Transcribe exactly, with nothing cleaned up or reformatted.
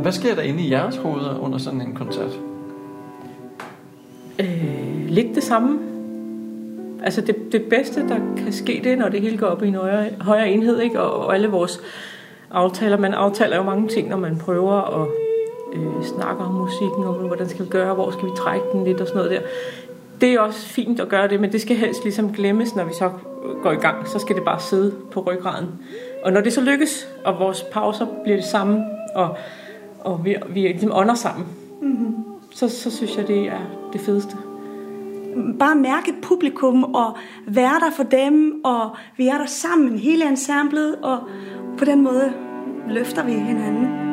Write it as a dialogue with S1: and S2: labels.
S1: Hvad sker der inde i jeres hoveder under sådan en koncert?
S2: Øh, lidt det samme. Altså det, det bedste, der kan ske, det er, når det hele går op i en højere, højere enhed, ikke? Og, og alle vores aftaler. Man aftaler jo mange ting, når man prøver at øh, snakke om musikken, og hvordan skal vi gøre, hvor skal vi trække den lidt og sådan noget der. Det er også fint at gøre det, men det skal helst ligesom glemmes, når vi så går i gang. Så skal det bare sidde på ryggraden. Og når det så lykkes, og vores pauser bliver det samme, og, og vi, vi ligesom ånder sammen, mm-hmm. så, så synes jeg, det er det fedeste.
S3: Bare mærke publikum og være der for dem, og vi er der sammen, hele ensemblet, og på den måde løfter vi hinanden.